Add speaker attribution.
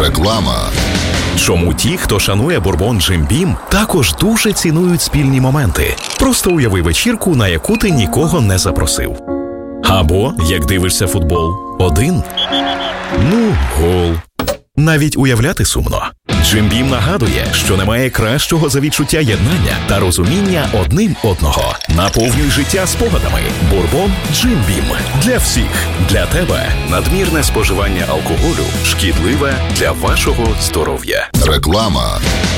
Speaker 1: Реклама.
Speaker 2: Чому ті, хто шанує бурбон Jim Beam, також дуже цінують спільні моменти? Просто уяви вечірку, на яку ти нікого не запросив. Або, як дивишся футбол, один. Гол. Навіть уявляти сумно. Jim Beam нагадує, що немає кращого за відчуття єднання та розуміння одним одного. Наповнюй життя спогадами. Бурбон Jim Beam. Для всіх. Для тебе. Надмірне споживання алкоголю шкідливе для вашого здоров'я.
Speaker 1: Реклама.